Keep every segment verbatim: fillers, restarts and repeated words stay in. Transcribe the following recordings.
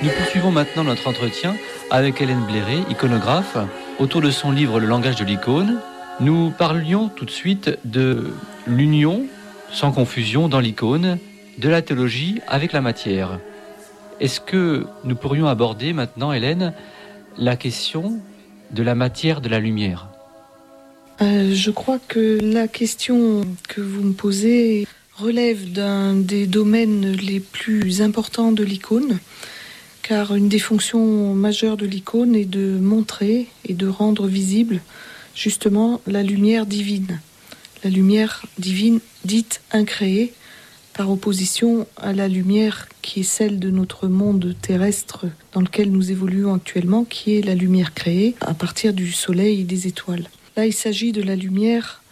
Nous poursuivons maintenant notre entretien avec Hélène Bléré, iconographe, autour de son livre « Le langage de l'icône ». Nous parlions tout de suite de l'union, sans confusion, dans l'icône, de la théologie avec la matière. Est-ce que nous pourrions aborder maintenant, Hélène, la question de la matière de la lumière ? euh, Je crois que la question que vous me posez relève d'un des domaines les plus importants de l'icône, car une des fonctions majeures de l'icône est de montrer et de rendre visible justement la lumière divine. La lumière divine dite incréée, par opposition à la lumière qui est celle de notre monde terrestre dans lequel nous évoluons actuellement, qui est la lumière créée à partir du soleil et des étoiles. Là, il s'agit de la lumière,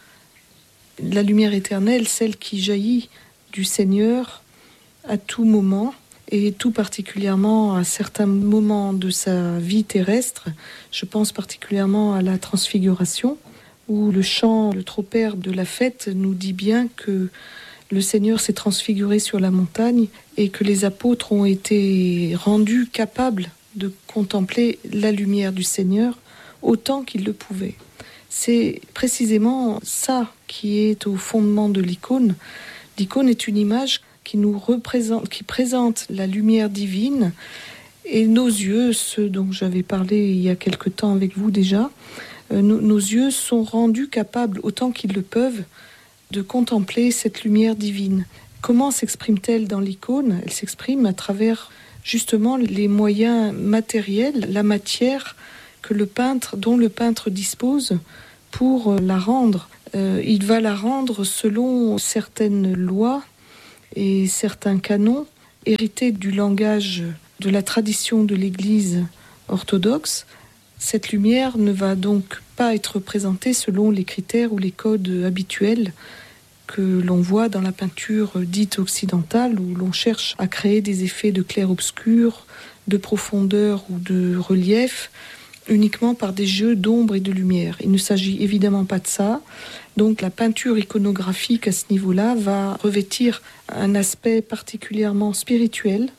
la lumière éternelle, celle qui jaillit du Seigneur à tout moment, et tout particulièrement à certains moments de sa vie terrestre. Je pense particulièrement à la transfiguration, où le chant, le tropère de la fête nous dit bien que le Seigneur s'est transfiguré sur la montagne et que les apôtres ont été rendus capables de contempler la lumière du Seigneur autant qu'ils le pouvaient. C'est précisément ça qui est au fondement de l'icône. L'icône est une image qui nous représente, qui présente la lumière divine, et nos yeux, ceux dont j'avais parlé il y a quelque temps avec vous déjà, euh, nos, nos yeux sont rendus capables, autant qu'ils le peuvent, de contempler cette lumière divine. Comment s'exprime-t-elle dans l'icône ? Elle s'exprime à travers justement les moyens matériels, la matière que le peintre, dont le peintre dispose pour la rendre. Euh, il va la rendre selon certaines lois et certains canons hérités du langage de la tradition de l'Église orthodoxe. Cette lumière ne va donc pas être présentée selon les critères ou les codes habituels que l'on voit dans la peinture dite occidentale, où l'on cherche à créer des effets de clair-obscur, de profondeur ou de relief, uniquement par des jeux d'ombre et de lumière. Il ne s'agit évidemment pas de ça. Donc la peinture iconographique à ce niveau-là va revêtir un aspect particulièrement spirituel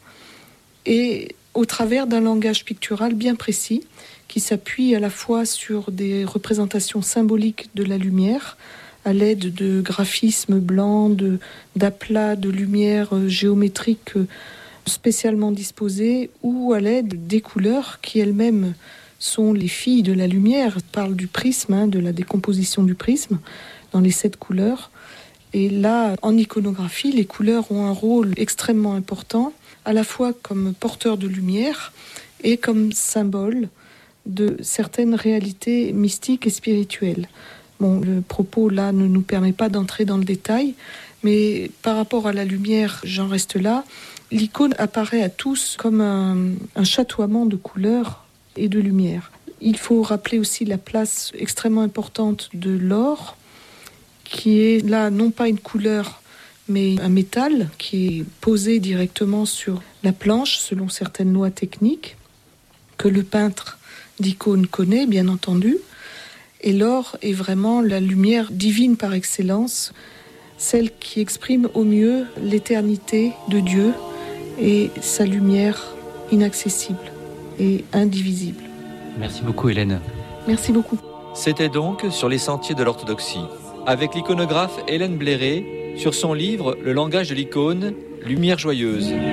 et au travers d'un langage pictural bien précis qui s'appuie à la fois sur des représentations symboliques de la lumière à l'aide de graphismes blancs, de, d'aplats de lumière géométrique spécialement disposés ou à l'aide des couleurs qui elles-mêmes sont les filles de la lumière. On parle du prisme, hein, de la décomposition du prisme dans les sept couleurs. Et là, en iconographie, les couleurs ont un rôle extrêmement important, à la fois comme porteurs de lumière et comme symbole de certaines réalités mystiques et spirituelles. Bon, le propos là ne nous permet pas d'entrer dans le détail, mais par rapport à la lumière, j'en reste là. L'icône apparaît à tous comme un, un chatoiement de couleurs et de lumière. Il faut rappeler aussi la place extrêmement importante de l'or, qui est là non pas une couleur, mais un métal qui est posé directement sur la planche selon certaines lois techniques que le peintre d'icône connaît, bien entendu. Et l'or est vraiment la lumière divine par excellence, celle qui exprime au mieux l'éternité de Dieu et sa lumière inaccessible et indivisible. Merci beaucoup Hélène. Merci beaucoup. C'était donc Sur les sentiers de l'orthodoxie, avec l'iconographe Hélène Bléré, sur son livre « Le langage de l'icône, lumière joyeuse ».